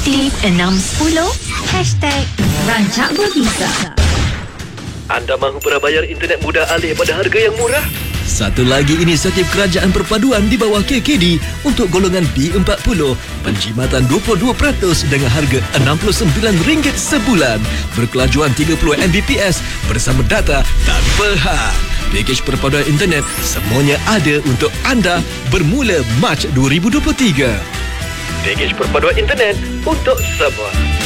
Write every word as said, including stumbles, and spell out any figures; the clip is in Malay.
Tip enam sepuluh Hashtag Rancak Berbisa. Anda mahu prabayar internet mudah alih pada harga yang murah? Satu lagi inisiatif kerajaan perpaduan di bawah K K D untuk golongan B empat puluh. Penjimatan dua puluh dua peratus dengan harga enam puluh sembilan ringgit sebulan. Berkelajuan tiga puluh Mbps bersama data tanpa had. Pakej perpaduan internet semuanya ada untuk anda bermula Mac dua ribu dua puluh tiga. Pakej perpaduan internet untuk semua.